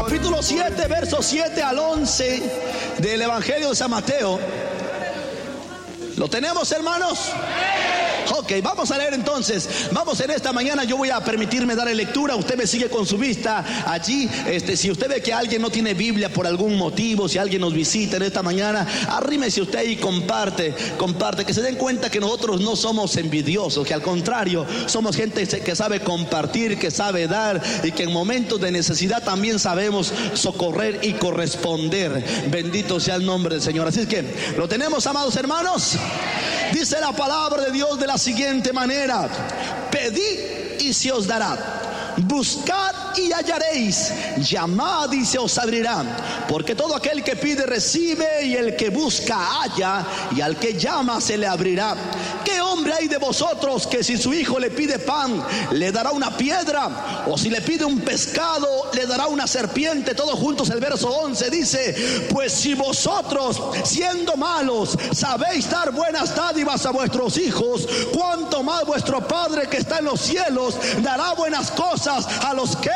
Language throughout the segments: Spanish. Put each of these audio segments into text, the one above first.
capítulo 7, versos 7 al 11 del Evangelio de San Mateo. ¿Lo tenemos, hermanos? Ok, vamos a leer entonces. Vamos en esta mañana, yo voy a permitirme darle lectura. Usted me sigue con su vista allí. Si usted ve que alguien no tiene Biblia por algún motivo, si alguien nos visita en esta mañana, arrímese usted y comparte, que se den cuenta que nosotros no somos envidiosos, que al contrario, somos gente que sabe compartir, que sabe dar, y que en momentos de necesidad también sabemos socorrer y corresponder. Bendito sea el nombre del Señor. Así es que, ¿lo tenemos, amados hermanos? Dice la palabra de Dios de la siguiente manera: pedid y se os dará, buscad y hallaréis, llamad y se os abrirá. Porque todo aquel que pide recibe, y el que busca halla, y al que llama se le abrirá. ¿Qué hombre hay de vosotros que si su hijo le pide pan, le dará una piedra? O si le pide un pescado, le dará una serpiente? Todos juntos el verso 11 dice: pues si vosotros, siendo malos, sabéis dar buenas dádivas a vuestros hijos, cuánto más vuestro Padre que está en los cielos dará buenas cosas a los que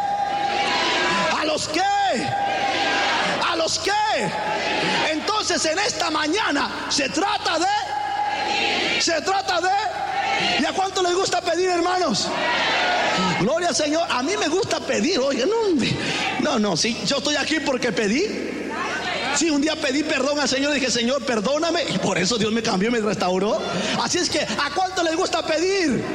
entonces en esta mañana se trata de ¿y a cuánto les gusta pedir, hermanos? Gloria al Señor. A mí me gusta pedir. Oigan, no, sí, yo estoy aquí porque pedí. Sí, un día pedí perdón al Señor, dije: Señor, perdóname, y por eso Dios me cambió y me restauró. Así es que, ¿a cuánto les gusta pedir?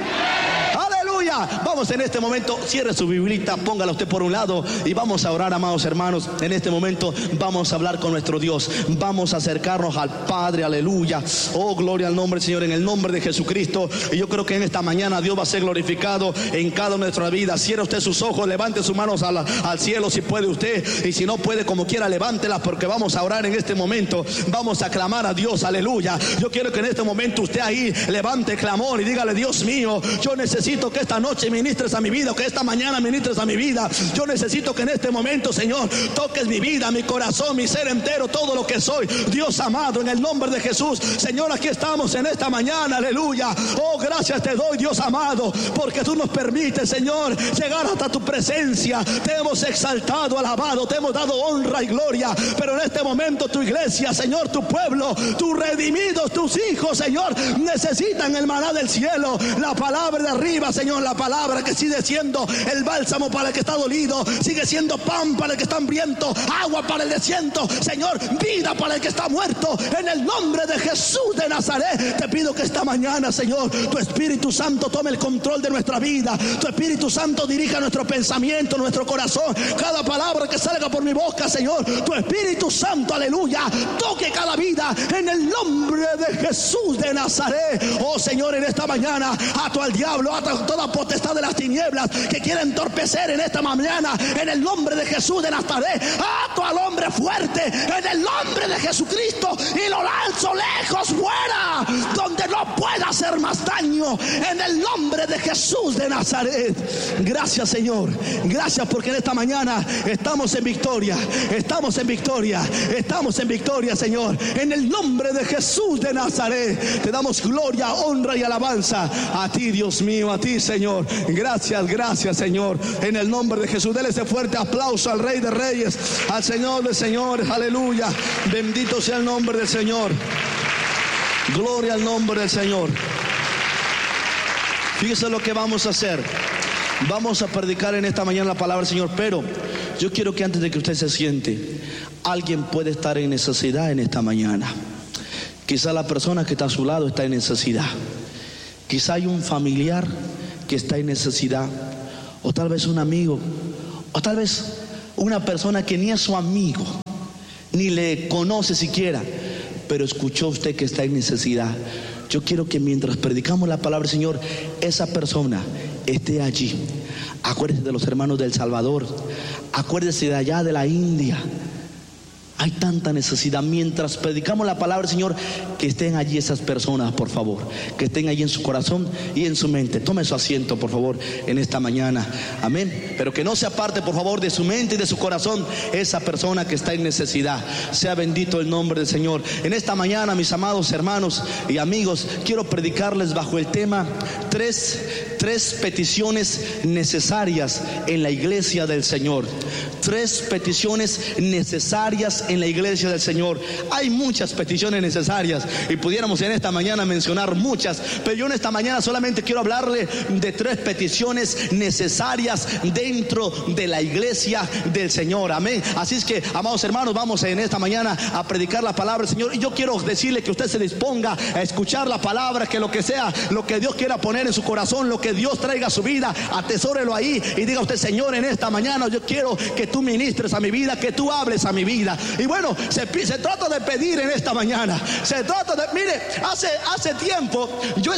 Aleluya. Vamos en este momento, cierre su biblita, póngala usted por un lado y vamos a orar, amados hermanos. En este momento vamos a hablar con nuestro Dios, vamos a acercarnos al Padre. Aleluya. Oh, gloria al nombre del Señor, en el nombre de Jesucristo. Y yo creo que en esta mañana Dios va a ser glorificado en cada una de nuestras vidas. Cierre usted sus ojos, levante sus manos al cielo si puede usted, y si no puede, como quiera, levántelas, porque vamos a orar en este momento. Vamos a clamar a Dios. Aleluya. Yo quiero que en este momento usted ahí levante clamor y dígale: Dios mío, yo necesito que esta noche ministres a mi vida, que esta mañana ministres a mi vida. Yo necesito que en este momento, Señor, toques mi vida, mi corazón, mi ser entero, todo lo que soy. Dios amado, en el nombre de Jesús, Señor, aquí estamos en esta mañana. Aleluya. Oh, gracias te doy, Dios amado, porque tú nos permites, Señor, llegar hasta tu presencia. Te hemos exaltado, alabado, te hemos dado honra y gloria. Pero en este momento tu iglesia, Señor, tu pueblo, tus redimidos, tus hijos, Señor, necesitan el maná del cielo, la palabra de arriba, Señor, la palabra que sigue siendo el bálsamo para el que está dolido, sigue siendo pan para el que está hambriento, agua para el desierto, Señor, vida para el que está muerto. En el nombre de Jesús de Nazaret, te pido que esta mañana, Señor, tu Espíritu Santo tome el control de nuestra vida. Tu Espíritu Santo dirija nuestro pensamiento, nuestro corazón. Cada palabra que salga por mi boca, Señor, tu Espíritu Santo, aleluya, toque cada vida en el nombre de Jesús de Nazaret. Oh, Señor, en esta mañana ato al diablo, ato a toda potestad de las tinieblas que quiere entorpecer en esta mañana, en el nombre de Jesús de Nazaret. Ato al hombre fuerte en el nombre de Jesucristo y lo lanzo lejos, fuera, donde no pueda hacer más daño, en el nombre de Jesús de Nazaret. Gracias, Señor, gracias, porque en esta mañana estamos en victoria, estamos en victoria, Señor, en el nombre de Jesús de Nazaret. Te damos gloria, honra y alabanza a ti, Dios mío, a ti, Señor. Gracias, Señor, en el nombre de Jesús. Dele ese fuerte aplauso al Rey de Reyes, al Señor de Señores. Aleluya. Bendito sea el nombre del Señor. Gloria al nombre del Señor. Fíjese lo que vamos a hacer. Vamos a predicar en esta mañana la palabra del Señor, pero yo quiero que antes de que usted se siente, alguien puede estar en necesidad en esta mañana. Quizá la persona que está a su lado está en necesidad. Quizá hay un familiar que está en necesidad, o tal vez un amigo, o tal vez una persona que ni es su amigo, ni le conoce siquiera, pero escuchó usted que está en necesidad. Yo quiero que mientras predicamos la palabra del Señor, esa persona esté allí. Acuérdese de los hermanos del Salvador, acuérdese de allá de la India, Hay tanta necesidad. Mientras predicamos la palabra del Señor, que estén allí esas personas, por favor, que estén allí en su corazón y en su mente. Tome su asiento, por favor, en esta mañana. Amén. Pero que no se aparte, por favor, de su mente y de su corazón esa persona que está en necesidad. Sea bendito el nombre del Señor. En esta mañana, mis amados hermanos y amigos, quiero predicarles bajo el tema tres peticiones necesarias en la iglesia del Señor. Tres peticiones necesarias en la iglesia del Señor. Hay muchas peticiones necesarias y pudiéramos en esta mañana mencionar muchas, pero yo en esta mañana solamente quiero hablarle de tres peticiones necesarias dentro de la iglesia del Señor. Amén. Así es que, amados hermanos, vamos en esta mañana a predicar la palabra del Señor, y yo quiero decirle que usted se disponga a escuchar la palabra, que lo que sea, lo que Dios quiera poner en su corazón, lo que Dios traiga a su vida, atesórelo ahí y diga usted: Señor, en esta mañana yo quiero que tú ministres a mi vida, que tú hables a mi vida. Y bueno, se trata de pedir en esta mañana. Se trata de, mire, hace tiempo yo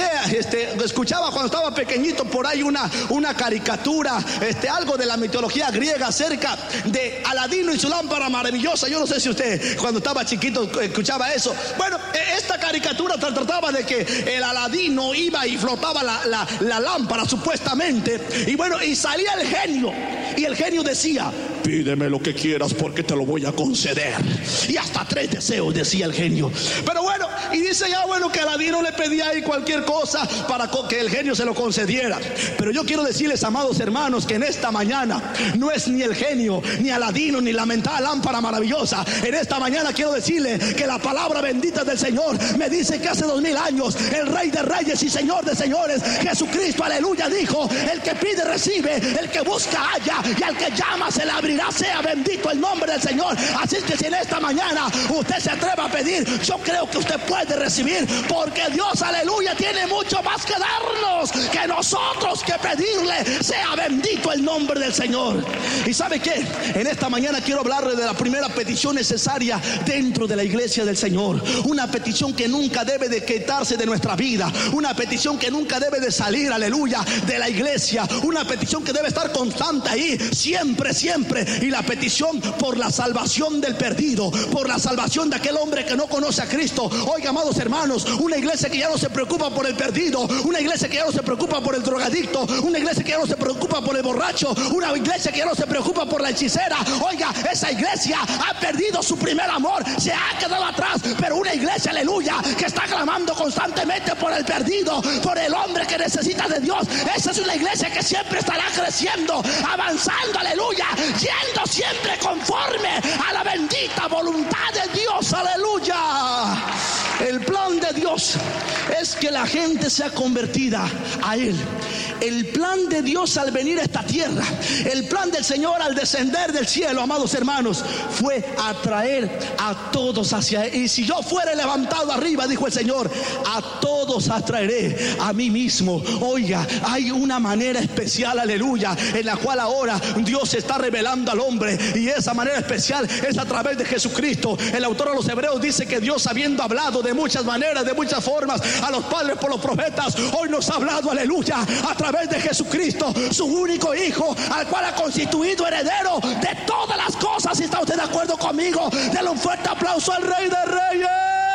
escuchaba cuando estaba pequeñito por ahí una caricatura, algo de la mitología griega acerca de Aladino y su lámpara maravillosa. Yo no sé si usted cuando estaba chiquito escuchaba eso. Bueno, esta caricatura trataba de que el Aladino iba y flotaba la lámpara supuestamente, y bueno, y salía el genio, y el genio decía: pídeme lo que quieras porque te lo voy a conceder. Y hasta 3 deseos decía el genio. Pero bueno, y dice ya, bueno, que Aladino le pedía ahí cualquier cosa para que el genio se lo concediera. Pero yo quiero decirles, amados hermanos, que en esta mañana no es ni el genio, ni Aladino, ni la mentada lámpara maravillosa. En esta mañana quiero decirle que la palabra bendita del Señor me dice que hace 2000 años el Rey de Reyes y Señor de Señores, Jesucristo, aleluya, dijo: el que pide recibe, el que busca halla, y al que llama se le abrirá. Sea bendito el nombre del Señor. Así es que si en esta mañana usted se atreve a pedir, yo creo que usted puede recibir, porque Dios, aleluya, tiene mucho más que darnos que nosotros que pedirle. Sea bendito el nombre del Señor. ¿Y sabe qué? En esta mañana quiero hablarle de la primera petición necesaria dentro de la iglesia del Señor. Una petición que nunca debe de quitarse de nuestra vida, una petición que nunca debe de salir, aleluya, de la iglesia, una petición que debe estar constante ahí, siempre, siempre. Y la petición por la salvación del perdido, por la salvación de aquel hombre que no conoce a Cristo. Oiga, amados hermanos, una iglesia que ya no se preocupa por el perdido, una iglesia que ya no se preocupa por el drogadicto, una iglesia que ya no se preocupa por el borracho, una iglesia que ya no se preocupa por la hechicera. Oiga, esa iglesia ha perdido su primer amor, se ha quedado atrás. Pero una iglesia, aleluya, que está clamando constantemente por el perdido, por el hombre que necesita de Dios. Esa es una iglesia que siempre estará creciendo, avanzando, aleluya, yendo siempre conforme a la bendita voluntad de Dios, aleluya. El plan de Dios es que la gente sea convertida a Él. El plan de Dios al venir a esta tierra, el plan del Señor al descender del cielo, amados hermanos, fue atraer a todos hacia Él. Y si yo fuere levantado arriba, dijo el Señor, a todos atraeré a mí mismo. Oiga, hay una manera especial, aleluya, en la cual ahora Dios se está revelando al hombre, y esa manera especial es a través de Jesucristo. El autor de los Hebreos dice que Dios, habiendo hablado de muchas maneras, de muchas formas a los padres por los profetas, hoy nos ha hablado, aleluya, a través de Jesucristo, su único Hijo, al cual ha constituido heredero de todas las cosas. Si está usted de acuerdo conmigo, denle un fuerte aplauso al Rey de Reyes.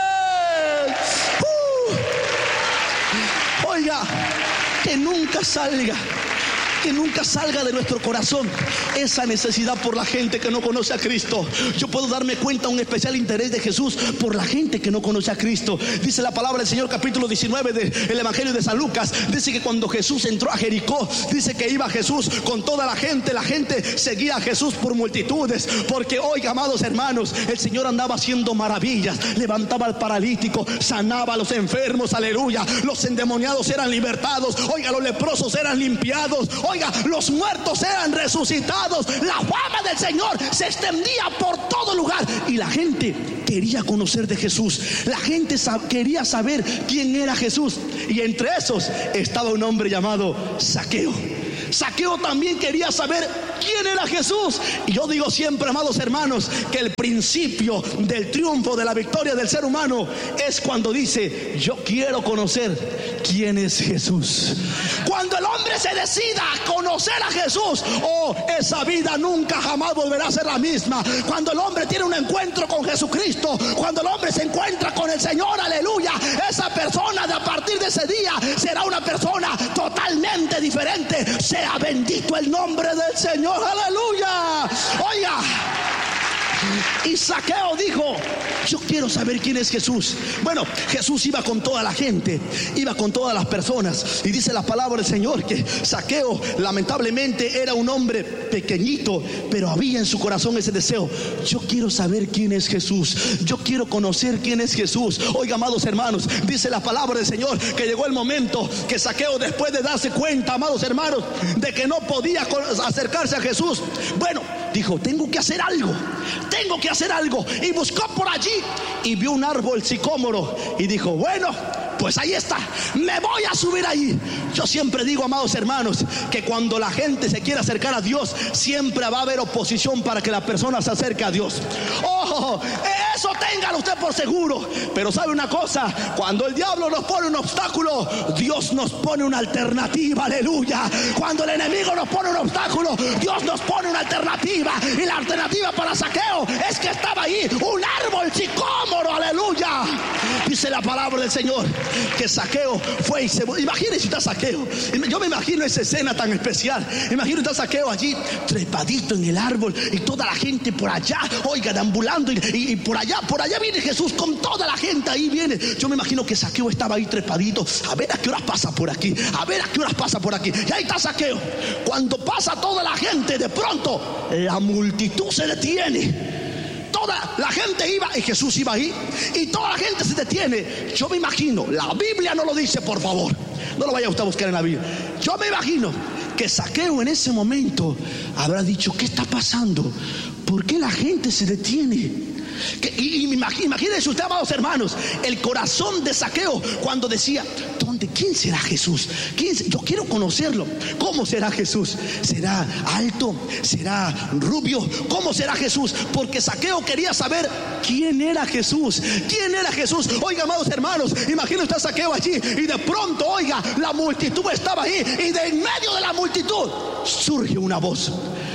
Oiga, que nunca salga de nuestro corazón esa necesidad por la gente que no conoce a Cristo. Yo puedo darme cuenta un especial interés de Jesús por la gente que no conoce a Cristo. Dice la palabra del Señor, capítulo 19 del Evangelio de San Lucas, dice que cuando Jesús entró a Jericó, dice que iba Jesús con toda la gente seguía a Jesús por multitudes, porque oiga, amados hermanos, el Señor andaba haciendo maravillas, levantaba al paralítico, sanaba a los enfermos, aleluya, los endemoniados eran libertados, oiga, los leprosos eran limpiados, oiga, los muertos eran resucitados. La fama del Señor se extendía por todo lugar, y la gente quería conocer de Jesús. La gente quería saber quién era Jesús, y entre esos estaba un hombre llamado Zaqueo. Zaqueo también quería saber quién era Jesús. Y yo digo siempre, amados hermanos, que el principio del triunfo, de la victoria del ser humano es cuando dice: yo quiero conocer quién es Jesús. Cuando el hombre se decida a conocer a Jesús, esa vida nunca jamás volverá a ser la misma. Cuando el hombre tiene un encuentro con Jesucristo, cuando el hombre se encuentra con el Señor, aleluya, esa persona a partir de ese día será una persona totalmente diferente. Sea bendito el nombre del Señor, aleluya. Oiga, y Zaqueo dijo: yo quiero saber quién es Jesús. Bueno, Jesús iba con toda la gente, iba con todas las personas, y dice la palabra del Señor que Zaqueo lamentablemente era un hombre pequeñito, pero había en su corazón ese deseo: yo quiero saber quién es Jesús, yo quiero conocer quién es Jesús. Oiga, amados hermanos, dice la palabra del Señor que llegó el momento que Zaqueo, después de darse cuenta, amados hermanos, de que no podía acercarse a Jesús, bueno, dijo: tengo que hacer algo. Y buscó por allí y vio un árbol sicómoro y dijo: bueno, pues ahí está, me voy a subir ahí. Yo siempre digo, amados hermanos, que cuando la gente se quiere acercar a Dios, siempre va a haber oposición para que la persona se acerque a Dios. Eso téngalo usted por seguro. Pero sabe una cosa: cuando el diablo nos pone un obstáculo, Dios nos pone una alternativa, aleluya. Cuando el enemigo nos pone un obstáculo, Dios nos pone una alternativa. Y la alternativa para Zaqueo es que estaba ahí un árbol sicómoro, aleluya. Dice la palabra del Señor que Zaqueo fue y se... Imagínese usted a Zaqueo. Yo me imagino esa escena tan especial. Imagino usted a Zaqueo allí trepadito en el árbol y toda la gente por allá, oiga, deambulando, y por allá viene Jesús con toda la gente, ahí viene. Yo me imagino que Zaqueo estaba ahí trepadito, a ver a qué horas pasa por aquí, y ahí está Zaqueo. Cuando pasa toda la gente, de pronto la multitud se detiene. Toda la gente iba y Jesús iba ahí, y toda la gente se detiene. Yo me imagino, la Biblia no lo dice, por favor, no lo vaya usted a buscar en la Biblia. Yo me imagino que Zaqueo en ese momento habrá dicho: ¿qué está pasando? ¿Por qué la gente se detiene? Imagínense usted, amados hermanos, el corazón de Zaqueo cuando decía: ¿quién será Jesús? Yo quiero conocerlo. ¿Cómo será Jesús? ¿Será alto? ¿Será rubio? ¿Cómo será Jesús? Porque Zaqueo quería saber quién era Jesús. Oiga, amados hermanos, imagínense usted a Zaqueo allí, y de pronto, oiga, la multitud estaba ahí, y de en medio de la multitud surge una voz: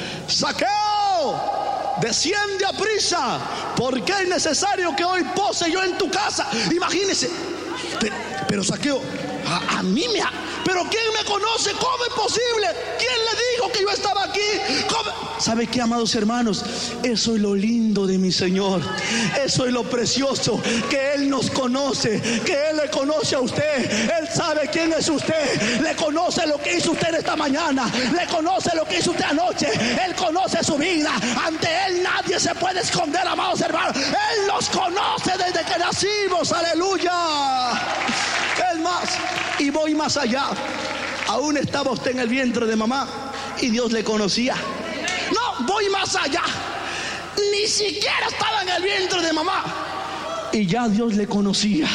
Zaqueo, desciende a prisa, porque es necesario que hoy pose yo en tu casa. Imagínese. Pero Zaqueo, a mí pero ¿quién me conoce? ¿Cómo es posible? ¿Quién le dijo que yo estaba aquí? ¿Cómo? ¿Sabe qué, amados hermanos? Eso es lo lindo de mi Señor. Eso es lo precioso, que Él nos conoce, que Él le conoce a usted. Él sabe quién es usted. Le conoce lo que hizo usted esta mañana. Le conoce lo que hizo usted anoche. Él conoce su vida. Ante Él nadie se puede esconder, amados hermanos. Él nos conoce desde que nacimos. Aleluya. Es más, y voy más allá. Aún estaba usted en el vientre de mamá y Dios le conocía. No, voy más allá. Ni siquiera estaba en el vientre de mamá y ya Dios le conocía.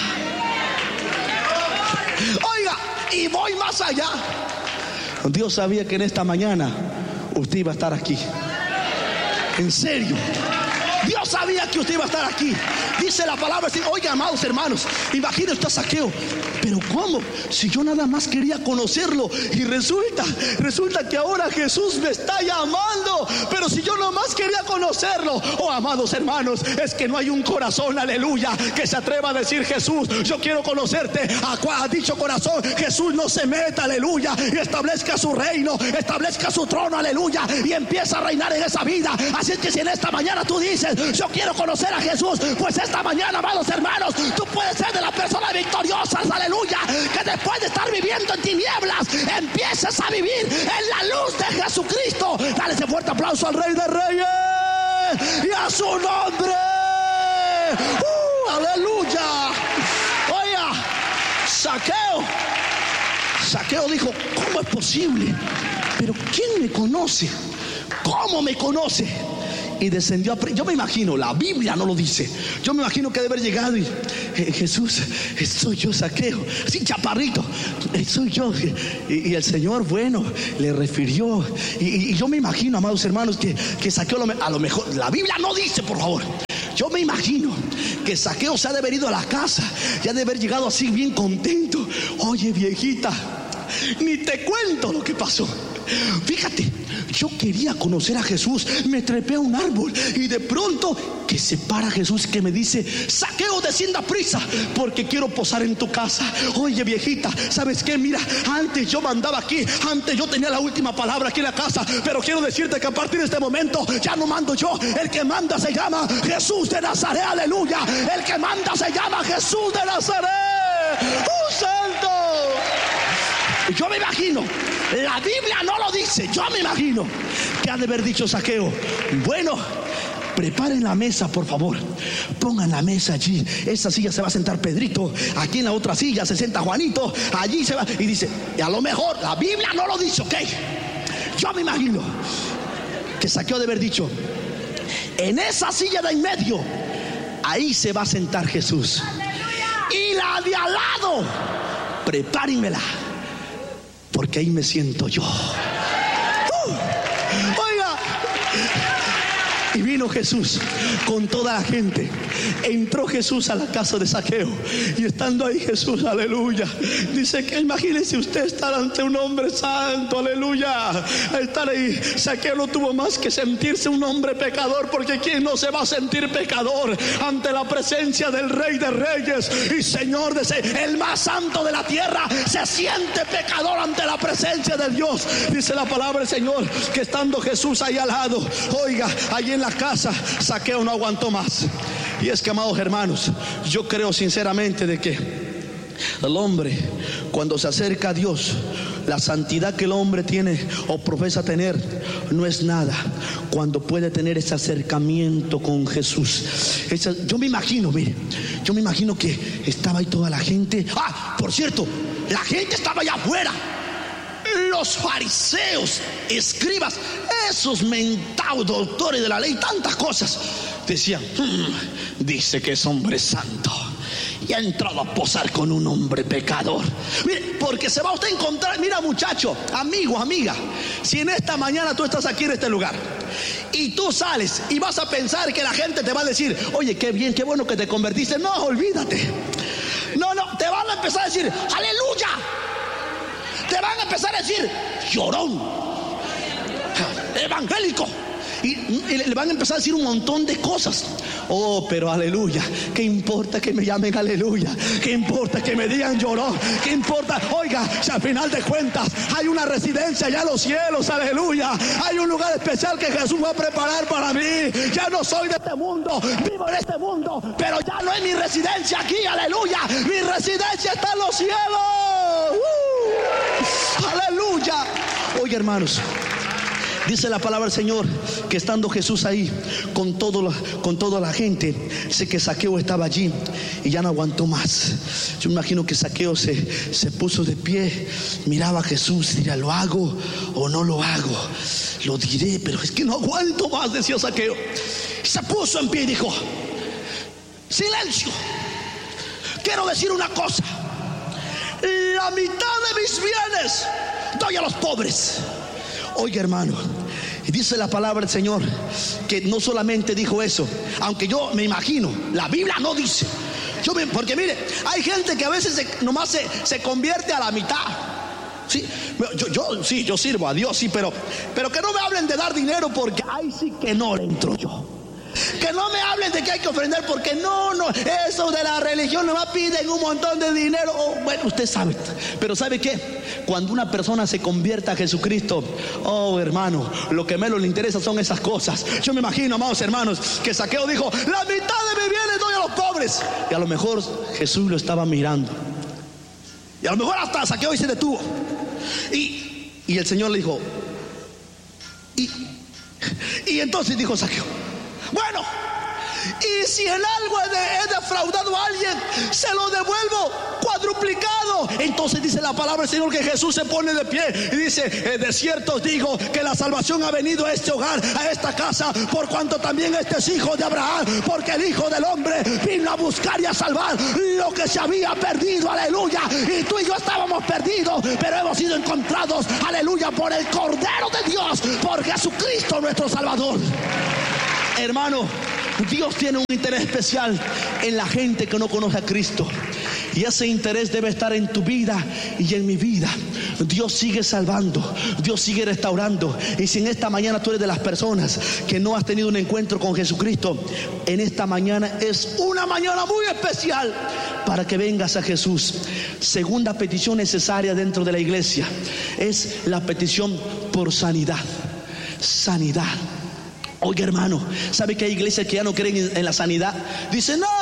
Oiga, y voy más allá. Dios sabía que en esta mañana usted iba a estar aquí. En serio, Dios sabía que usted iba a estar aquí. Dice la palabra, oiga, amados hermanos, imagínese usted a Zaqueo: pero ¿cómo? Si yo nada más quería conocerlo, y resulta que ahora Jesús me está llamando. Pero si yo nada más quería conocerlo. Amados hermanos, es que no hay un corazón, aleluya, que se atreva a decir: Jesús, yo quiero conocerte. A dicho corazón Jesús no se meta, aleluya, y establezca su reino, establezca su trono, aleluya, y empieza a reinar en esa vida. Así es que si en esta mañana tú dices: yo quiero conocer a Jesús, pues esta mañana, amados hermanos, tú puedes ser de las personas victoriosas, aleluya, que después de estar viviendo en tinieblas, empieces a vivir en la luz de Jesucristo. Dale ese fuerte aplauso al Rey de Reyes y a su nombre. Aleluya. Oiga, Zaqueo dijo: ¿cómo es posible? Pero ¿quién me conoce? ¿Cómo me conoce? y descendió yo me imagino, la Biblia no lo dice, yo me imagino que debe haber llegado y Jesús, soy yo, Zaqueo, así chaparrito, soy yo. Y el Señor, bueno, le refirió. Y yo me imagino, amados hermanos, que Zaqueo a lo mejor, la Biblia no dice, por favor. Yo me imagino que Zaqueo se ha de haber ido a la casa, ya de haber llegado así bien contento. Oye, viejita, ni te cuento lo que pasó. Fíjate, yo quería conocer a Jesús, me trepé a un árbol y de pronto que se para Jesús, que me dice: Zaqueo, descienda prisa, porque quiero posar en tu casa. Oye, viejita, ¿sabes qué? Mira, antes yo mandaba aquí, antes yo tenía la última palabra aquí en la casa, pero quiero decirte que a partir de este momento ya no mando yo, el que manda se llama Jesús de Nazaret, aleluya. El que manda se llama Jesús de Nazaret, ¡un santo! Yo me imagino, la Biblia no lo dice, yo me imagino que ha de haber dicho Zaqueo: bueno, preparen la mesa, por favor, pongan la mesa allí, esa silla se va a sentar Pedrito, aquí en la otra silla se sienta Juanito, allí se va. Y dice, y a lo mejor la Biblia no lo dice, ok. Yo me imagino que Zaqueo ha de haber dicho: en esa silla de en medio, ahí se va a sentar Jesús. Y la de al lado, prepárenmela, porque ahí me siento yo. Oiga, y vino Jesús con toda la gente. Entró Jesús a la casa de Zaqueo, y estando ahí Jesús, aleluya, dice que imagínese usted estar ante un hombre santo, aleluya, estar ahí. Zaqueo no tuvo más que sentirse un hombre pecador, porque ¿quién no se va a sentir pecador ante la presencia del Rey de Reyes y Señor de el más santo de la tierra? Se siente pecador ante la presencia de Dios. Dice la palabra del Señor que estando Jesús ahí al lado, oiga, allí en la casa, Zaqueo no aguantó más. Y es que, amados hermanos, yo creo sinceramente de que el hombre, cuando se acerca a Dios, la santidad que el hombre tiene o profesa tener no es nada cuando puede tener ese acercamiento con Jesús. Yo me imagino, mire, yo me imagino que estaba ahí toda la gente. Por cierto, la gente estaba allá afuera. Los fariseos, escribas, esos mentados doctores de la ley, tantas cosas, decían: dice que es hombre santo y ha entrado a posar con un hombre pecador. Mire, porque se va usted a encontrar. Mira, muchacho, amigo, amiga, si en esta mañana tú estás aquí en este lugar y tú sales y vas a pensar que la gente te va a decir: oye, qué bien, qué bueno que te convertiste. No, olvídate. No, te van a empezar a decir: aleluya. Te van a empezar a decir: llorón, evangélico. Y le van a empezar a decir un montón de cosas. Oh, pero aleluya, ¿qué importa que me llamen aleluya? ¿Qué importa que me digan llorón? ¿Qué importa? Oiga, si al final de cuentas hay una residencia allá en los cielos, aleluya. Hay un lugar especial que Jesús va a preparar para mí. Ya no soy de este mundo, vivo en este mundo, pero ya no es mi residencia aquí, aleluya. Mi residencia está en los cielos. Aleluya. Oye, hermanos, dice la palabra del Señor que estando Jesús ahí con toda la gente, sé que Zaqueo estaba allí y ya no aguantó más. Yo me imagino que Zaqueo se puso de pie, miraba a Jesús, diría: ¿lo hago o no lo hago? Lo diré, pero es que no aguanto más, decía Zaqueo. Y se puso en pie y dijo: silencio, quiero decir una cosa. La mitad de mis bienes doy a los pobres. Oiga, hermano, y dice la palabra del Señor que no solamente dijo eso, aunque yo me imagino, la Biblia no dice. Porque mire, hay gente que a veces nomás se convierte a la mitad. Sí, yo sirvo a Dios, sí, pero que no me hablen de dar dinero, porque ahí sí que no le entro yo. Que no me hablen de que hay que ofrendar, porque no, eso de la religión nomás piden un montón de dinero. Bueno, usted sabe, pero ¿sabe qué? Cuando una persona se convierta a Jesucristo, oh hermano, lo que menos le interesa son esas cosas. Yo me imagino, amados hermanos, que Zaqueo dijo: la mitad de mis bienes doy a los pobres. Y a lo mejor Jesús lo estaba mirando, y a lo mejor hasta Zaqueo se detuvo, y el Señor le dijo, y entonces dijo Zaqueo: bueno, Y si en algo he defraudado a alguien, se lo devuelvo cuadruplicado. Entonces dice la palabra del Señor que Jesús se pone de pie y dice: de cierto os digo que la salvación ha venido a este hogar, a esta casa, por cuanto también este es hijo de Abraham, porque el Hijo del Hombre vino a buscar y a salvar lo que se había perdido. Aleluya. Y tú y yo estábamos perdidos, pero hemos sido encontrados, aleluya, por el Cordero de Dios, por Jesucristo nuestro Salvador. Hermano, Dios tiene un interés especial en la gente que no conoce a Cristo, y ese interés debe estar en tu vida y en mi vida. Dios sigue salvando, Dios sigue restaurando. Y si en esta mañana tú eres de las personas que no has tenido un encuentro con Jesucristo, en esta mañana es una mañana muy especial para que vengas a Jesús. Segunda petición necesaria dentro de la iglesia es la petición por sanidad. Sanidad. Oye, hermano, ¿sabe que hay iglesias que ya no creen en la sanidad? Dicen: no,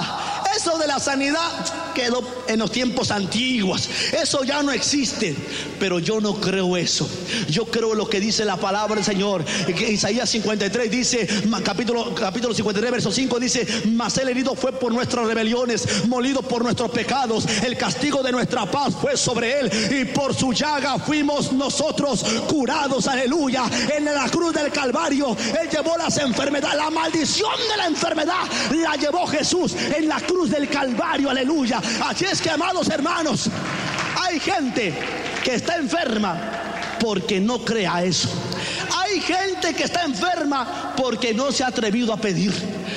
eso de la sanidad quedó en los tiempos antiguos, eso ya no existe. Pero yo no creo eso. Yo creo lo que dice la palabra del Señor. Isaías 53 dice, capítulo 53 verso 5 dice: mas el herido fue por nuestras rebeliones, molido por nuestros pecados, el castigo de nuestra paz fue sobre él, y por su llaga fuimos nosotros curados. Aleluya. En la cruz del Calvario él llevó las enfermedades, la maldición de la enfermedad la llevó Jesús en la cruz del Calvario. Aleluya. Así es que, amados hermanos, hay gente que está enferma porque no cree a eso. Hay gente que está enferma porque no se ha atrevido a pedir.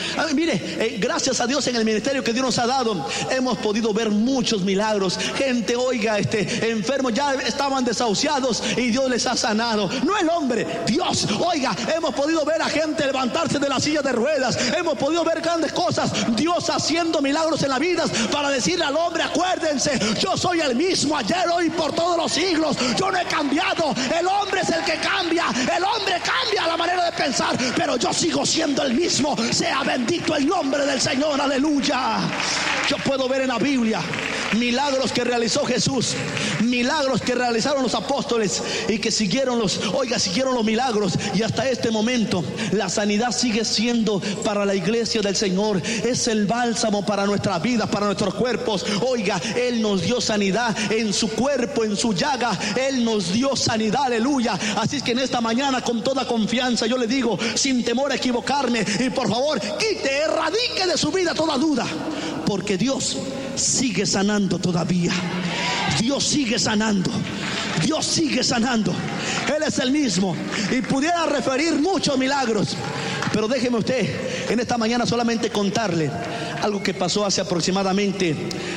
Mire, gracias a Dios, en el ministerio que Dios nos ha dado, hemos podido ver muchos milagros. Gente, oiga, enfermos ya estaban desahuciados y Dios les ha sanado. No el hombre, Dios. Oiga, hemos podido ver a gente levantarse de la silla de ruedas. Hemos podido ver grandes cosas, Dios haciendo milagros en la vida, para decirle al hombre: acuérdense, yo soy el mismo ayer, hoy, por todos los siglos. Yo no he cambiado. El hombre es el que cambia. El hombre cambia la manera de pensar, pero yo sigo siendo el mismo. Sea bendito el nombre del Señor. Aleluya. Yo puedo ver en la Biblia milagros que realizó Jesús, milagros que realizaron los apóstoles y que siguieron los milagros. Y hasta este momento la sanidad sigue siendo para la iglesia del Señor. Es el bálsamo para nuestra vida, para nuestros cuerpos. Oiga, Él nos dio sanidad en su cuerpo, en su llaga. Él nos dio sanidad. Aleluya. Así es que en esta mañana, con toda confianza, yo le digo, sin temor a equivocarme, y por favor, erradique de su vida toda duda, porque Dios sigue sanando todavía. Dios sigue sanando. Dios sigue sanando. Él es el mismo. Y pudiera referir muchos milagros, pero déjeme usted en esta mañana solamente contarle algo que pasó hace aproximadamente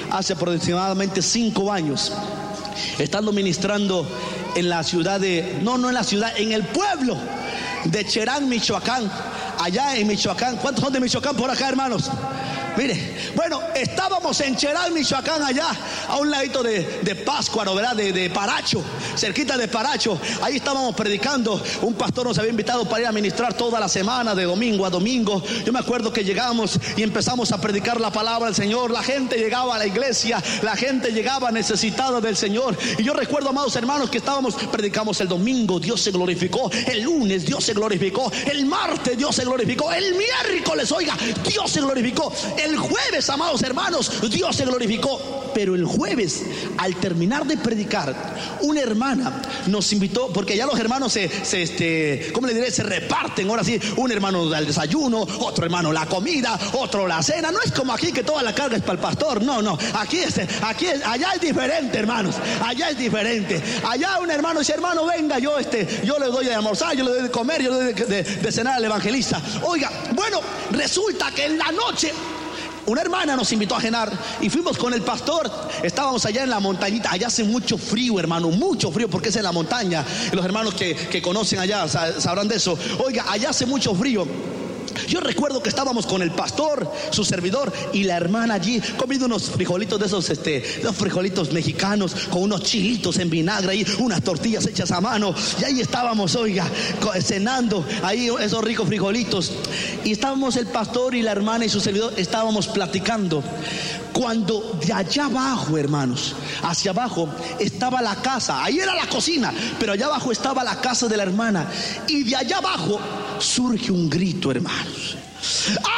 5 años. Estando ministrando en la ciudad en el pueblo de Cherán, Michoacán. Allá en Michoacán. ¿Cuántos son de Michoacán por acá, hermanos? Mire, bueno, estábamos en Cherán, Michoacán, allá a un ladito de Pátzcuaro, ¿verdad? De Paracho, cerquita de Paracho. Ahí estábamos predicando. Un pastor nos había invitado para ir a ministrar toda la semana, de domingo a domingo. Yo me acuerdo que llegamos y empezamos a predicar la palabra del Señor. La gente llegaba a la iglesia, la gente llegaba necesitada del Señor. Y yo recuerdo, amados hermanos, que predicamos el domingo, Dios se glorificó. El lunes, Dios se glorificó. El martes, Dios se glorificó. El miércoles, oiga, Dios se glorificó. El jueves, amados hermanos, Dios se glorificó. Pero el jueves, al terminar de predicar, una hermana nos invitó, porque allá los hermanos se reparten. Ahora sí, un hermano da el desayuno, otro hermano la comida, otro la cena. No es como aquí que toda la carga es para el pastor. No, allá es diferente, hermanos. Allá es diferente. Allá un hermano dice: hermano, venga, yo le doy de almorzar, yo le doy de comer, yo le doy de cenar al evangelista. Oiga, bueno, resulta que en la noche una hermana nos invitó a cenar y fuimos con el pastor. Estábamos allá en la montañita. Allá hace mucho frío, hermano, mucho frío, porque es en la montaña. Y los hermanos que conocen allá sabrán de eso. Oiga, allá hace mucho frío. Yo recuerdo que estábamos con el pastor, su servidor, y la hermana allí comiendo unos frijolitos de esos, los frijolitos mexicanos, con unos chilitos en vinagre ahí, unas tortillas hechas a mano. Y ahí estábamos, oiga, cenando ahí esos ricos frijolitos. Y estábamos el pastor y la hermana y su servidor, estábamos platicando. Cuando de allá abajo, hermanos, hacia abajo estaba la casa. Ahí era la cocina, pero allá abajo estaba la casa de la hermana. Y de allá abajo surge un grito, hermanos. ¡Ah!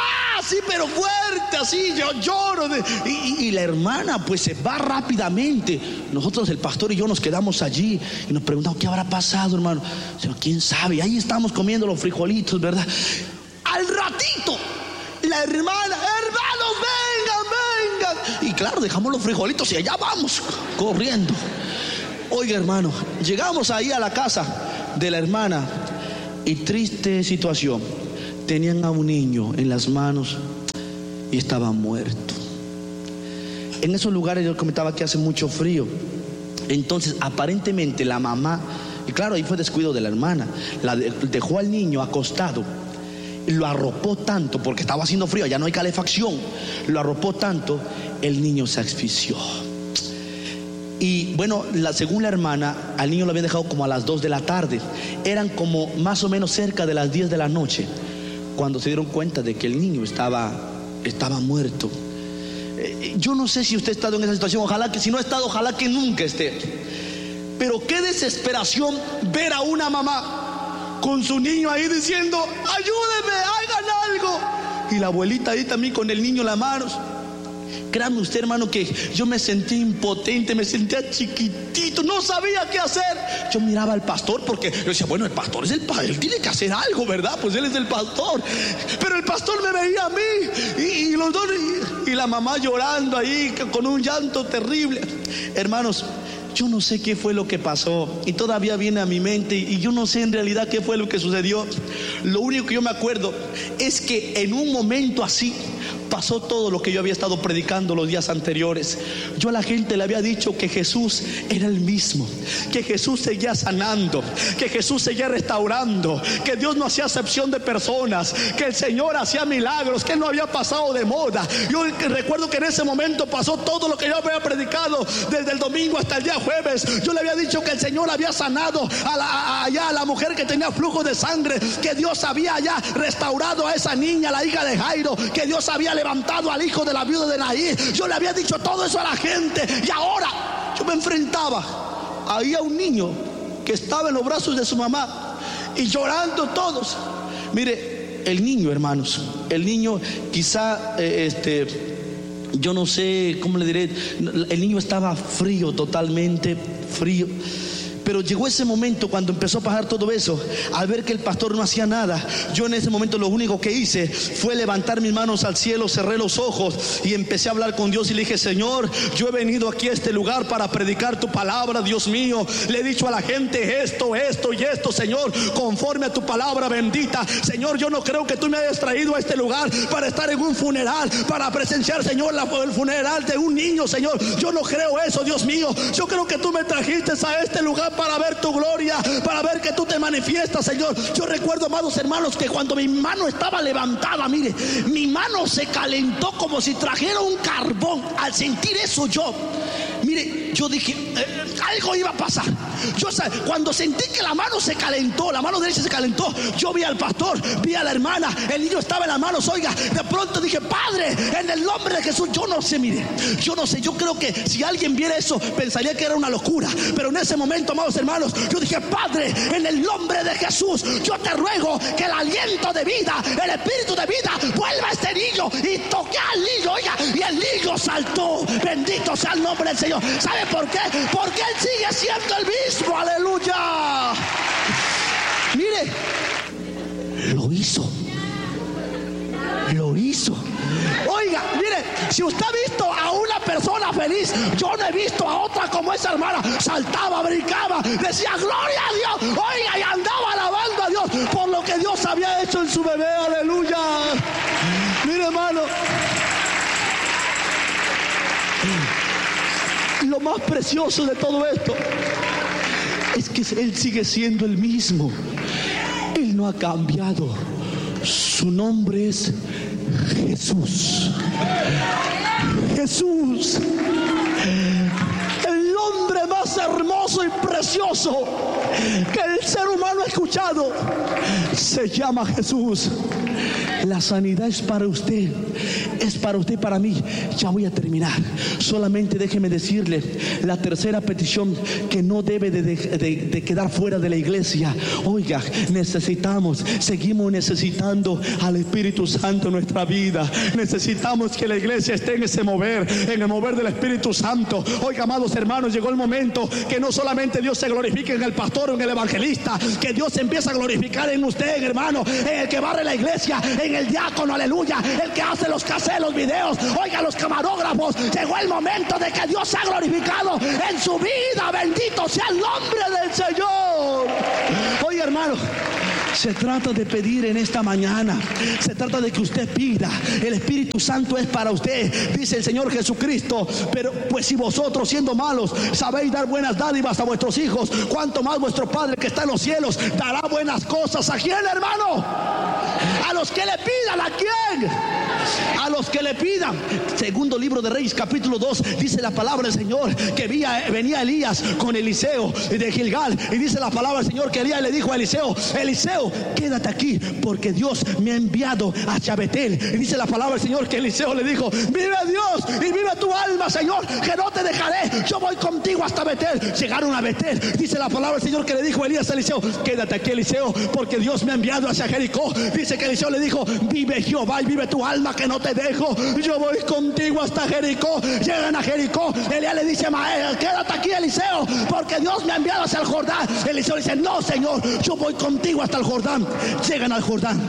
así pero fuerte, así yo lloro. Y la hermana pues se va rápidamente. Nosotros, el pastor y yo, nos quedamos allí y nos preguntamos: ¿qué habrá pasado, hermano? ¿Quién sabe? Y ahí estamos comiendo los frijolitos, ¿verdad? Al ratito la hermana: hermanos, vengan. Y claro, dejamos los frijolitos y allá vamos corriendo. Oiga, hermano, llegamos ahí a la casa de la hermana y triste situación. Tenían a un niño en las manos y estaba muerto. En esos lugares yo comentaba que hace mucho frío. Entonces aparentemente la mamá, y claro, ahí fue descuido de la hermana, dejó al niño acostado, lo arropó tanto, porque estaba haciendo frío, allá no hay calefacción, lo arropó tanto, el niño se asfixió. Y bueno, según la hermana, al niño lo habían dejado como a las 2 de la tarde. Eran como más o menos cerca de las 10 de la noche cuando se dieron cuenta de que el niño estaba muerto. Yo no sé si usted ha estado en esa situación. Ojalá que, si no ha estado, ojalá que nunca esté. Pero qué desesperación ver a una mamá con su niño ahí diciendo: ayúdenme, hagan algo. Y la abuelita ahí también con el niño en las manos. Créame usted, hermano, que yo me sentí impotente, me sentía chiquitito, no sabía qué hacer. Yo miraba al pastor porque yo decía: bueno, el pastor es el padre, él tiene que hacer algo, ¿verdad? Pues él es el pastor. Pero el pastor me veía a mí y los dos, y la mamá llorando ahí con un llanto terrible. Hermanos, yo no sé qué fue lo que pasó y todavía viene a mi mente, y yo no sé en realidad qué fue lo que sucedió. Lo único que yo me acuerdo es que en un momento así pasó todo lo que yo había estado predicando los días anteriores. Yo a la gente le había dicho que Jesús era el mismo, que Jesús seguía sanando, que Jesús seguía restaurando, que Dios no hacía acepción de personas, que el Señor hacía milagros, que Él no había pasado de moda. Yo recuerdo que en ese momento pasó todo lo que yo había predicado desde el domingo hasta el día jueves. Yo le había dicho que el Señor había sanado a la mujer que tenía flujo de sangre, que Dios había ya restaurado a esa niña, la hija de Jairo, que Dios había levantado al hijo de la viuda de Naín. Yo le había dicho todo eso a la gente, y ahora yo me enfrentaba ahí a un niño que estaba en los brazos de su mamá y llorando todos. Mire, el niño, hermanos, el niño quizá yo no sé cómo le diré, el niño estaba frío, totalmente frío. Pero llegó ese momento cuando empezó a pasar todo eso, al ver que el pastor no hacía nada. Yo en ese momento lo único que hice fue levantar mis manos al cielo, cerré los ojos y empecé a hablar con Dios y le dije: Señor, yo he venido aquí a este lugar para predicar tu palabra, Dios mío. Le he dicho a la gente esto y esto, Señor, conforme a tu palabra bendita. Señor, yo no creo que tú me hayas traído a este lugar para estar en un funeral, para presenciar, Señor, el funeral de un niño, Señor. Yo no creo eso, Dios mío. Yo creo que tú me trajiste a este lugar para ver tu gloria, para ver que tú te manifiestas, Señor. Yo recuerdo, amados hermanos, que cuando mi mano estaba levantada, mire, mi mano se calentó como si trajera un carbón. Al sentir eso mire, yo dije, algo iba a pasar. Cuando sentí que la mano se calentó, la mano derecha se calentó, yo vi al pastor, vi a la hermana, el niño estaba en las manos. Oiga, de pronto dije: Padre, en el nombre de Jesús. Yo no sé, mire, yo no sé, yo creo que si alguien viera eso pensaría que era una locura, pero en ese momento, amados hermanos, yo dije: Padre, en el nombre de Jesús, yo te ruego que el aliento de vida, el espíritu de vida vuelva a este niño. Y toqué al niño, oiga, y el niño saltó. Bendito sea el nombre del Señor. ¿Sabe por qué? Porque Él sigue siendo el mismo. Aleluya. Mire, lo hizo. Oiga, mire, si usted ha visto a una persona feliz, yo no he visto a otra como esa hermana. Saltaba, brincaba, decía gloria a Dios, oiga, y andaba alabando a Dios por lo que Dios había hecho en su bebé. Aleluya. Mire, hermano, lo más precioso de todo esto es que Él sigue siendo el mismo. Él no ha cambiado. Su nombre es Jesús. Jesús, el nombre más hermoso y precioso que el ser humano ha escuchado, se llama Jesús. La sanidad es para usted, es para usted y para mí. Ya voy a terminar. Solamente déjeme decirle la tercera petición que no debe de quedar fuera de la iglesia. Oiga, seguimos necesitando al Espíritu Santo en nuestra vida. Necesitamos que la iglesia esté en ese mover, en el mover del Espíritu Santo. Oiga, amados hermanos, llegó el momento que no solamente Dios se glorifique en el pastor o en el evangelista, que Dios se empieza a glorificar en usted, hermano, en el que barre la iglesia, en el diácono, aleluya, el que hace los cassettes, los videos, oiga, los camarógrafos. Llegó el momento de que Dios sea glorificado en su vida. Bendito sea el nombre del Señor. Oiga, hermano, se trata de pedir en esta mañana. Se trata de que usted pida. El Espíritu Santo es para usted, dice el Señor Jesucristo. Pero pues si vosotros, siendo malos, sabéis dar buenas dádivas a vuestros hijos, cuánto más vuestro Padre que está en los cielos dará buenas cosas. ¿A quién, hermano? A los que le pidan. ¿A quién? A los que le pidan. Segundo libro de Reyes, capítulo 2, dice la palabra del Señor que venía Elías con Eliseo de Gilgal, y dice la palabra del Señor que Elías le dijo a Eliseo: Eliseo, quédate aquí, porque Dios me ha enviado hacia Betel. Y dice la palabra del Señor que Eliseo le dijo: vive Dios y vive tu alma, Señor, que no te dejaré, yo voy contigo hasta Betel. Llegaron a Betel. Dice la palabra del Señor que le dijo Elías a Eliseo: quédate aquí, Eliseo, porque Dios me ha enviado hacia Jericó. Dice que Eliseo le dijo: vive Jehová y vive tu alma, que no te dejo, yo voy contigo hasta Jericó. Llegan a Jericó. Elías le dice: maestro, quédate aquí, Eliseo, porque Dios me ha enviado hacia el Jordán. Eliseo dice: no, Señor, yo voy contigo hasta el Jordán. Llegan al Jordán.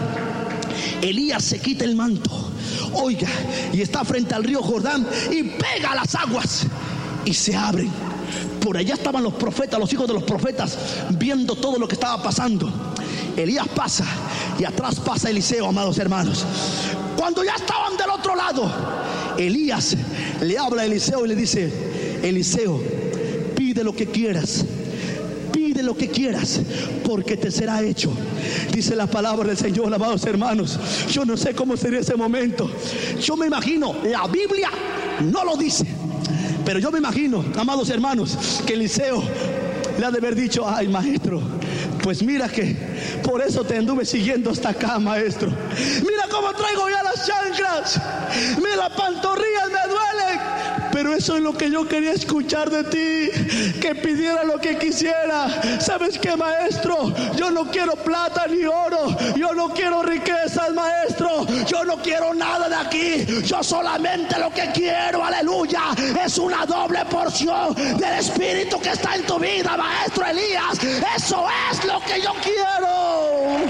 Elías se quita el manto, oiga, y está frente al río Jordán y pega las aguas y se abren. Por allá estaban los profetas, los hijos de los profetas, viendo todo lo que estaba pasando. Elías pasa y atrás pasa Eliseo, amados hermanos. Cuando ya estaban del otro lado, Elías le habla a Eliseo y le dice: Eliseo, pide lo que quieras. Pide lo que quieras, porque te será hecho. Dice la palabra del Señor, amados hermanos. Yo no sé cómo sería ese momento. Yo me imagino, la Biblia no lo dice, pero yo me imagino, amados hermanos, que Eliseo le ha de haber dicho: ay, maestro, pues mira que por eso te anduve siguiendo hasta acá, maestro. Mira cómo traigo ya las chanclas, mira, las pantorrillas me duelen, pero eso es lo que yo quería escuchar de ti, que pidiera lo que quisiera. ¿Sabes qué, maestro? Yo no quiero plata ni oro, yo no quiero riquezas, maestro, yo no quiero nada de aquí. Yo solamente lo que quiero, aleluya, es una doble porción del Espíritu que está en tu vida, maestro Elías. Eso es lo que yo quiero.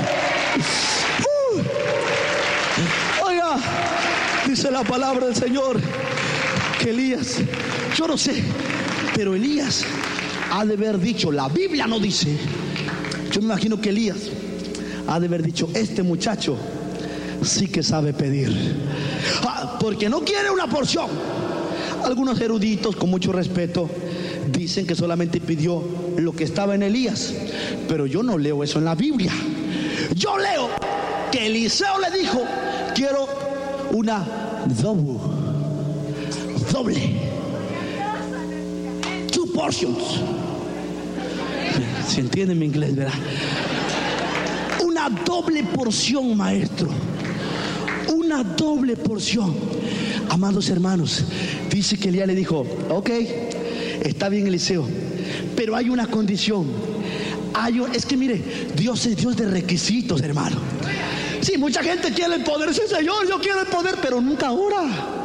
Oiga, dice la palabra del Señor que Elías, yo no sé, pero Elías ha de haber dicho, la Biblia no dice, yo me imagino que Elías ha de haber dicho: este muchacho sí que sabe pedir, porque no quiere una porción. Algunos eruditos, con mucho respeto, dicen que solamente pidió lo que estaba en Elías, pero yo no leo eso en la Biblia. Yo leo que Eliseo le dijo: quiero una doble, 2 portions. ¿Se entiende mi inglés, verdad? Una doble porción, maestro, una doble porción. Amados hermanos, dice que Elías le dijo: ok, está bien, Eliseo, pero hay una condición. Es que mire, Dios es Dios de requisitos, hermano. Sí, mucha gente quiere el poder. Sí, Señor, yo quiero el poder, pero nunca ora.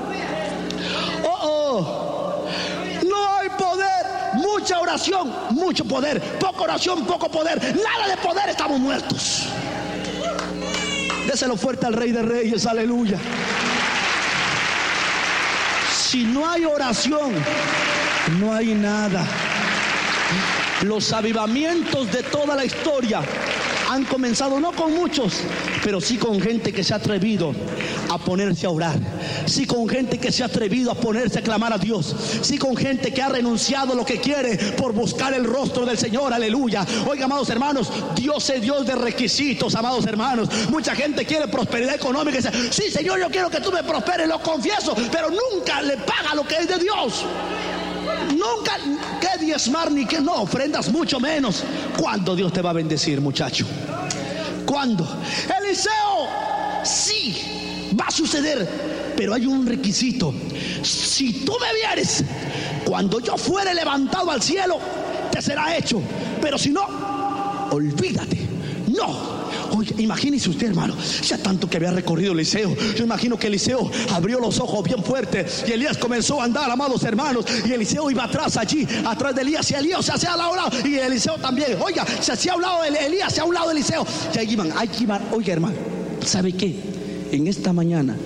No hay poder. Mucha oración, mucho poder. Poca oración, poco poder. Nada de poder, estamos muertos. Déselo fuerte al Rey de Reyes, aleluya. Si no hay oración, no hay nada. Los avivamientos de toda la historia han comenzado no con muchos, pero sí con gente que se ha atrevido a ponerse a orar, sí con gente que se ha atrevido a ponerse a clamar a Dios, sí con gente que ha renunciado a lo que quiere por buscar el rostro del Señor, aleluya. Oiga, amados hermanos, Dios es Dios de requisitos, amados hermanos. Mucha gente quiere prosperidad económica y dice: sí, Señor, yo quiero que tú me prosperes, lo confieso, pero nunca le paga lo que es de Dios. Nunca, que diezmar ni que no ofrendas, mucho menos. ¿Cuándo Dios te va a bendecir, muchacho? ¿Cuándo? Eliseo sí va a suceder, pero hay un requisito. Si tú me vieres, cuando yo fuere levantado al cielo, te será hecho. Pero si no, olvídate. No. Oye, imagínese usted, hermano, ya tanto que había recorrido Eliseo. Yo imagino que Eliseo abrió los ojos bien fuerte y Elías comenzó a andar, amados hermanos, y Eliseo iba atrás allí, atrás de Elías, y Elías se hacía a un lado, y Eliseo también. Oiga, se hacía a un lado de Elías, se hacía a un lado de Eliseo. Y ahí iban. Oiga, hermano, ¿sabe qué? En esta mañana,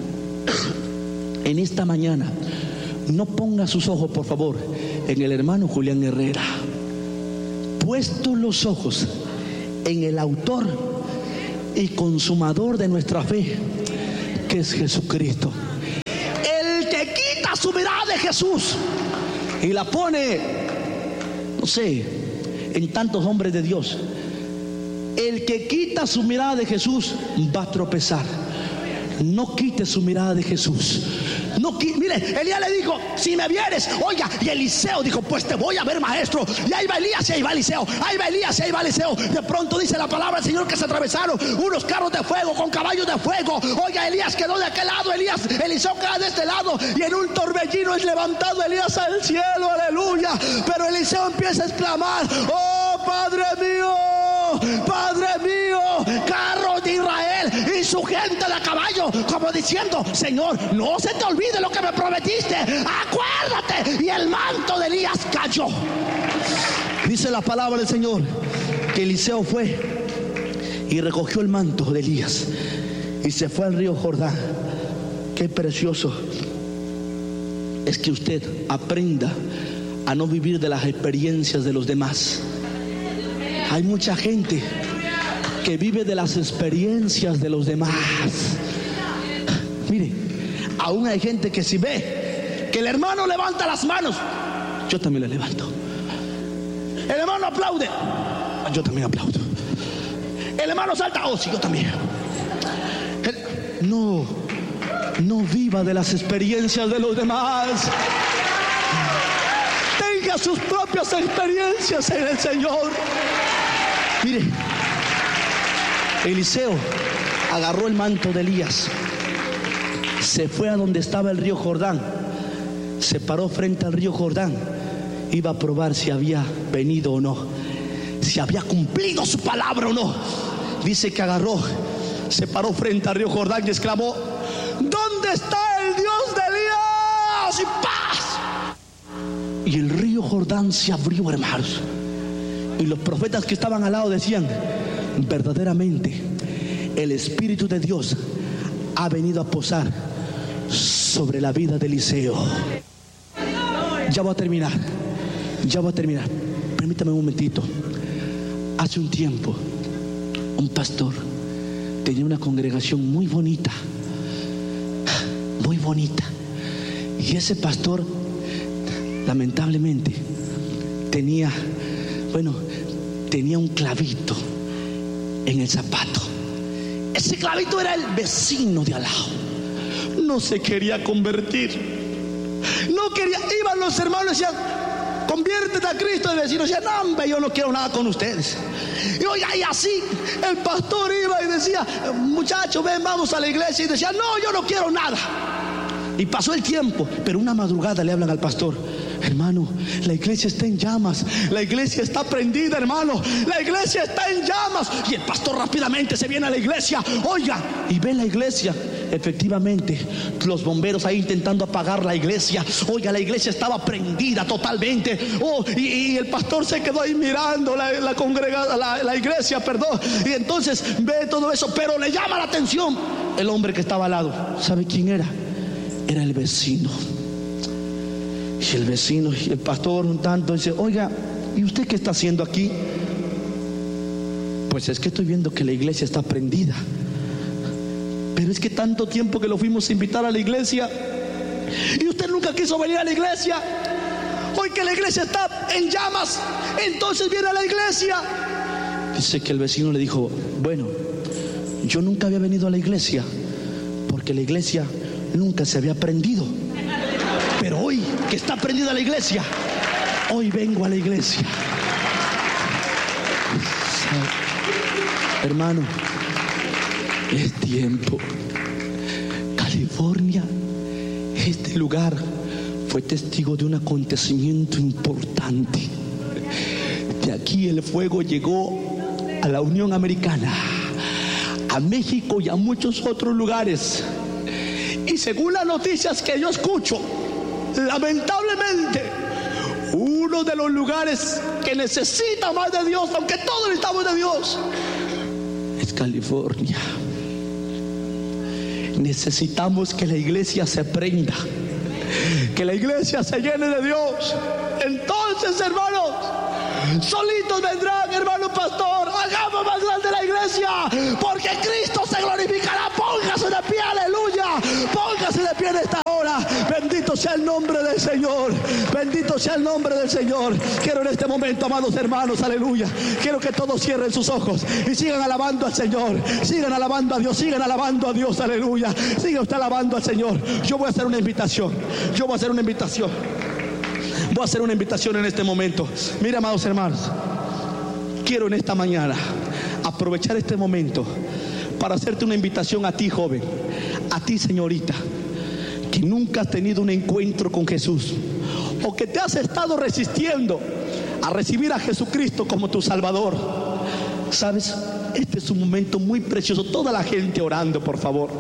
no ponga sus ojos, por favor, en el hermano Julián Herrera. Puestos los ojos en el autor y consumador de nuestra fe, que es Jesucristo. El que quita su mirada de Jesús y la pone, no sé, en tantos hombres de Dios. El que quita su mirada de Jesús va a tropezar. No quite su mirada de Jesús. Mire, Elías le dijo: si me vieres, oiga, y Eliseo dijo: pues te voy a ver, maestro. Y ahí va Elías y ahí va Eliseo, ahí va Elías y ahí va Eliseo. De pronto dice la palabra del Señor que se atravesaron unos carros de fuego con caballos de fuego. Oiga, Elías quedó de aquel lado, Eliseo queda de este lado, y en un torbellino es levantado Elías al cielo, aleluya. Pero Eliseo empieza a exclamar: oh Padre mío, carros de Israel y su gente de caballo, como diciendo: Señor, no se te olvide lo que me prometiste, acuérdate. Y el manto de Elías cayó. Dice la palabra del Señor que Eliseo fue y recogió el manto de Elías y se fue al río Jordán. Qué precioso es que usted aprenda a no vivir de las experiencias de los demás. Hay mucha gente que vive de las experiencias de los demás. Mire, aún hay gente que si ve que el hermano levanta las manos, yo también las levanto. El hermano aplaude, yo también aplaudo. El hermano salta, oh sí, yo también. No viva de las experiencias de los demás. Tenga sus propias experiencias en el Señor. Mire, Eliseo agarró el manto de Elías, se fue a donde estaba el río Jordán, se paró frente al río Jordán, iba a probar si había venido o no, si había cumplido su palabra o no. Dice que agarró, se paró frente al río Jordán y exclamó: ¿dónde está el Dios de Elías? Y paz. Y el río Jordán se abrió, hermanos. Y los profetas que estaban al lado decían: verdaderamente el Espíritu de Dios ha venido a posar sobre la vida de Eliseo. Ya voy a terminar. Permítame un momentito. Hace un tiempo, un pastor tenía una congregación muy bonita. Y ese pastor, lamentablemente, tenía un clavito en el zapato. Ese clavito era el vecino de al lado. No se quería convertir. Iban los hermanos y decían: conviértete a Cristo. El vecino decía: no, hombre, yo no quiero nada con ustedes. Y oiga, y así el pastor iba y decía: muchachos, ven, vamos a la iglesia. Y decía: no, yo no quiero nada. Y pasó el tiempo, pero una madrugada le hablan al pastor: hermano, la iglesia está en llamas, la iglesia está prendida, hermano, la iglesia está en llamas. Y el pastor rápidamente se viene a la iglesia, oiga, y ve la iglesia. Efectivamente, los bomberos ahí intentando apagar la iglesia. Oiga, la iglesia estaba prendida totalmente. Y el pastor se quedó ahí mirando la iglesia, perdón. Y entonces ve todo eso, pero le llama la atención el hombre que estaba al lado. ¿Sabe quién era? Era el vecino. Y el vecino y el pastor un tanto dice: oiga, ¿y usted qué está haciendo aquí? Pues es que estoy viendo que la iglesia está prendida. Pero es que tanto tiempo que lo fuimos a invitar a la iglesia y usted nunca quiso venir a la iglesia. Hoy que la iglesia está en llamas, entonces viene a la iglesia. Dice que el vecino le dijo: bueno, yo nunca había venido a la iglesia porque la iglesia nunca se había prendido. Pero hoy que está prendida la iglesia, hoy vengo a la iglesia. Hermano, es tiempo. lugar fue testigo de un acontecimiento importante. De aquí el fuego llegó a la Unión Americana, a México y a muchos otros lugares. Y según las noticias que yo escucho, lamentablemente, uno de los lugares que necesita más de Dios, aunque todos necesitamos de Dios, es California. Necesitamos que la iglesia se prenda, que la iglesia se llene de Dios. Entonces, hermanos, solitos vendrán, hermano pastor, hagamos más grande la iglesia, porque Cristo se glorificará. Póngase de pie, aleluya, póngase de pie en esta hora. Bendito sea el nombre del Señor, bendito sea el nombre del Señor. Quiero en este momento, amados hermanos, aleluya, quiero que todos cierren sus ojos y sigan alabando al Señor, sigan alabando a Dios, sigan alabando a Dios, aleluya, sigan usted alabando al Señor. Yo voy a hacer una invitación, voy a hacer una invitación en este momento. Mira, amados hermanos, quiero en esta mañana aprovechar este momento para hacerte una invitación a ti, joven, a ti, señorita, que nunca has tenido un encuentro con Jesús, o que te has estado resistiendo a recibir a Jesucristo como tu Salvador. ¿Sabes? Este es un momento muy precioso. Toda la gente orando, por favor.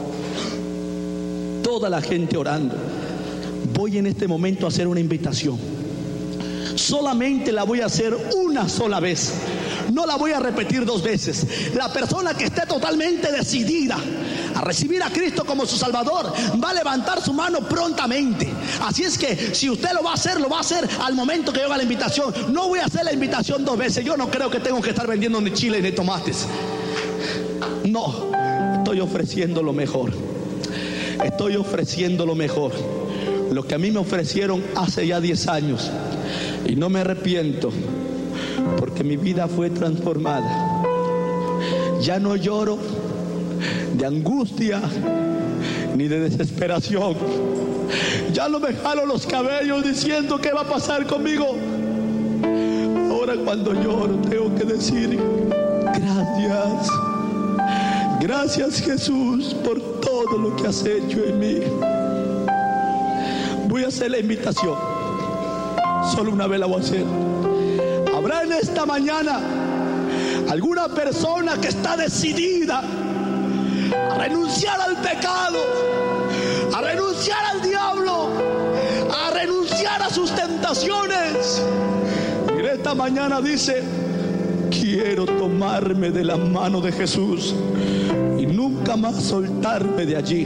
Toda la gente orando. Voy en este momento a hacer una invitación. Solamente la voy a hacer una sola vez. No la voy a repetir dos veces. La persona que esté totalmente decidida a recibir a Cristo como su Salvador va a levantar su mano prontamente. Así es que si usted lo va a hacer al momento que yo haga la invitación. No voy a hacer la invitación dos veces. Yo no creo que tengo que estar vendiendo ni chiles ni tomates. No, estoy ofreciendo lo mejor. Estoy ofreciendo lo mejor. Lo que a mí me ofrecieron hace ya 10 años. Y no me arrepiento, porque mi vida fue transformada. Ya no lloro de angustia ni de desesperación. Ya no me jalo los cabellos diciendo qué va a pasar conmigo. Ahora cuando lloro tengo que decir gracias. Gracias, Jesús, por todo lo que has hecho en mí. Voy a hacer la invitación. Solo una vez la voy a hacer. Habrá en esta mañana alguna persona que está decidida a renunciar al pecado, a renunciar al diablo, a renunciar a sus tentaciones. Y en esta mañana dice: quiero tomarme de la mano de Jesús y nunca más soltarme de allí.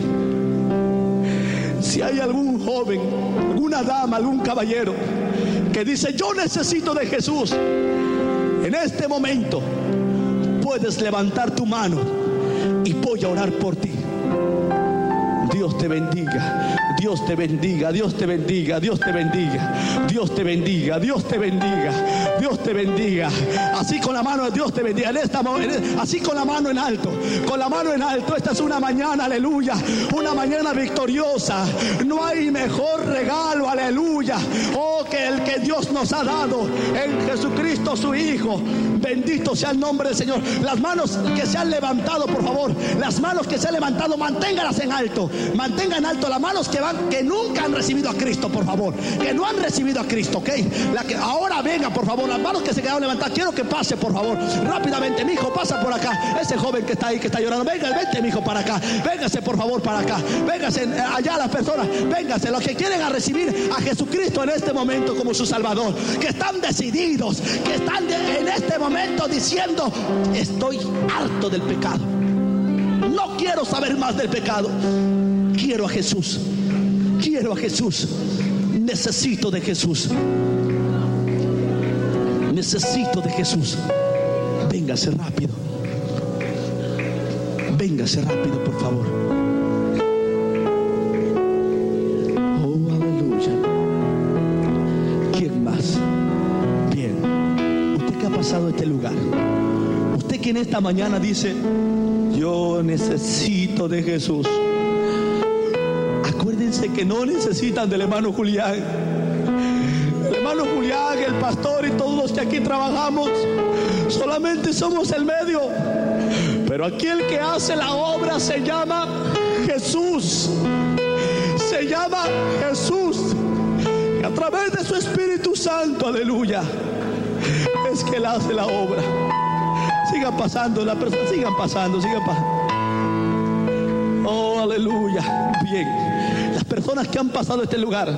Si hay algún joven, alguna dama, algún caballero que dice: yo necesito de Jesús, en este momento puedes levantar tu mano y voy a orar por ti. Dios te bendiga, Dios te bendiga, Dios te bendiga, Dios te bendiga, Dios te bendiga, Dios te bendiga, Dios te bendiga. Así con la mano, Dios te bendiga. Así con la mano en alto, con la mano en alto. Esta es una mañana, aleluya, una mañana victoriosa. No hay mejor regalo, aleluya, que el que Dios nos ha dado en Jesucristo su Hijo. Bendito sea el nombre del Señor. Las manos que se han levantado, por favor, las manos que se han levantado, manténganlas en alto. Mantengan en alto las manos que nunca han recibido a Cristo, por favor, que no han recibido a Cristo, ¿ok? Ahora venga, por favor, las manos que se quedaron levantadas, quiero que pase, por favor, rápidamente. Mi hijo, pasa por acá. Ese joven que está ahí, que está llorando, vente, mi hijo, para acá. Véngase, por favor, para acá. Véngase allá las personas. Véngase, los que quieren a recibir a Jesucristo en este momento como su Salvador, que están decididos, que están en este momento diciendo: estoy harto del pecado. No quiero saber más del pecado. Quiero a Jesús. Quiero a Jesús. Necesito de Jesús. Necesito de Jesús. Véngase rápido. Véngase rápido, por favor. Oh, aleluya. ¿Quién más? Bien. Usted que ha pasado a este lugar. Usted que en esta mañana dice: yo necesito de Jesús. Acuérdense que no necesitan del hermano Julián. El hermano Julián, el pastor y todos los que aquí trabajamos, solamente somos el medio. Pero aquí el que hace la obra se llama Jesús. Se se llama Jesús. Y a través de su Espíritu Santo, aleluya, es que Él hace la obra. Sigan pasando, las personas sigan pasando. Oh, aleluya. Bien, las personas que han pasado este lugar,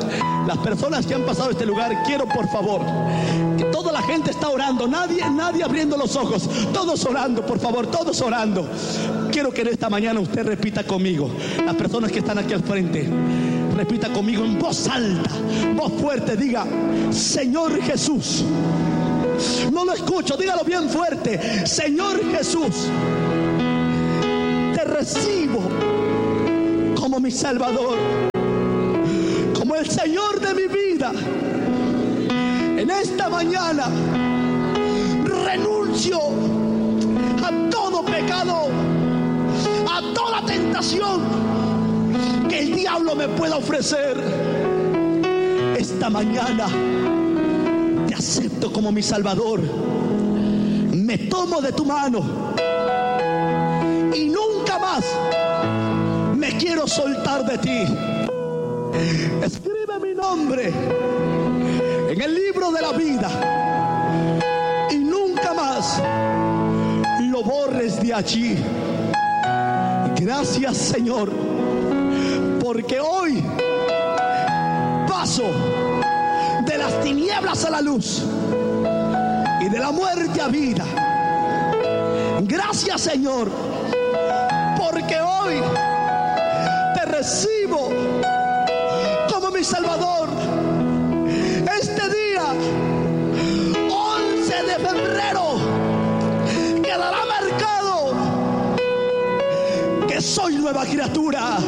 quiero por favor, que toda la gente está orando, nadie abriendo los ojos, todos orando, por favor, todos orando. Quiero que en esta mañana usted repita conmigo, las personas que están aquí al frente, repita conmigo en voz alta, voz fuerte, diga: Señor Jesús. No lo escucho, dígalo bien fuerte: Señor Jesús, te recibo como mi Salvador, como el Señor de mi vida. En esta mañana renuncio a todo pecado, a toda tentación que el diablo me pueda ofrecer. Esta mañana te acepto como mi Salvador. Me tomo de tu mano y nunca más me quiero soltar de ti. Escribe mi nombre en el libro de la vida y nunca más lo borres de allí. Gracias, Señor, porque hoy paso de las tinieblas a la luz y de la muerte a vida. Gracias, Señor, porque hoy te recibo como mi Salvador. Este día, 11 de febrero, quedará marcado que soy nueva criatura.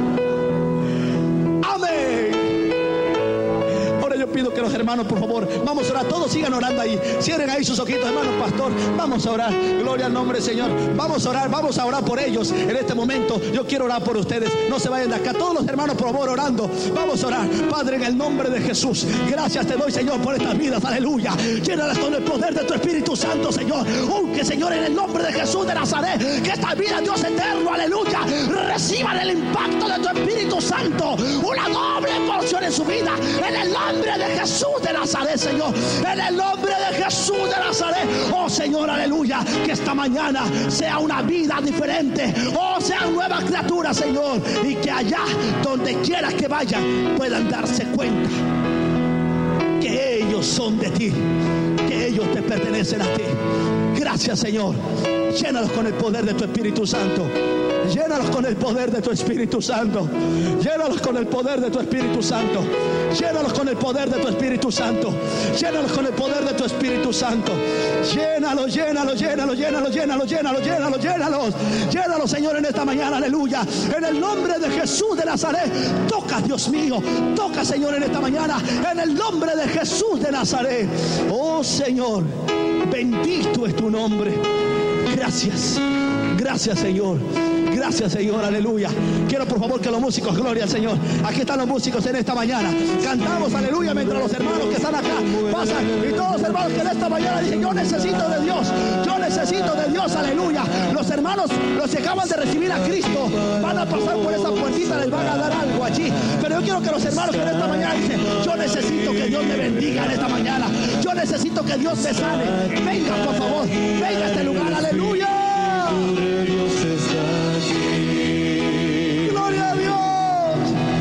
Pido que los hermanos, por favor, vamos a orar. Todos sigan orando ahí. Cierren ahí sus ojitos, hermanos. Pastor, vamos a orar. Gloria al nombre del Señor. Vamos a orar por ellos en este momento. Yo quiero orar por ustedes. No se vayan de acá. Todos los hermanos, por favor, orando. Vamos a orar. Padre, en el nombre de Jesús, gracias te doy, Señor, por estas vidas. Aleluya. Llénalas con el poder de tu Espíritu Santo, Señor. Aunque, Señor, en el nombre de Jesús de Nazaret, que esta vida, Dios eterno, aleluya, reciban el impacto de tu Espíritu Santo. Una doble porción en su vida. En el nombre de Jesús de Nazaret, Señor, en el nombre de Jesús de Nazaret. Oh Señor, aleluya, que esta mañana sea una vida diferente, oh, sean nuevas criaturas, Señor, y que allá donde quieras que vayan puedan darse cuenta que ellos son de ti, que ellos te pertenecen a ti. Gracias, Señor. Llénalos con el poder de tu Espíritu Santo. Llénalos con el poder de tu Espíritu Santo. Llénalos con el poder de tu Espíritu Santo. Llénalos con el poder de tu Espíritu Santo. Llénalos con el poder de tu Espíritu Santo. Llénalos, llénalos, llénalos, llénalos, llénalos, llénalos, llénalos, llénalos. Llénalos, Señor, en esta mañana, aleluya. En el nombre de Jesús de Nazaret. Toca, Dios mío. Toca, Señor, en esta mañana. En el nombre de Jesús de Nazaret. Oh, Señor, bendito es tu nombre. Gracias. Gracias, Señor. Gracias, Señor, aleluya. Quiero por favor que los músicos, gloria al Señor. Aquí están los músicos en esta mañana. Cantamos, aleluya, mientras los hermanos que están acá pasan. Y todos los hermanos que en esta mañana dicen: yo necesito de Dios. Yo necesito de Dios, aleluya. Los hermanos, los que acaban de recibir a Cristo, van a pasar por esa puertita, les van a dar algo allí. Pero yo quiero que los hermanos que en esta mañana dicen: yo necesito que Dios me bendiga en esta mañana. Yo necesito que Dios me sane. Venga, por favor. Venga a este lugar, aleluya.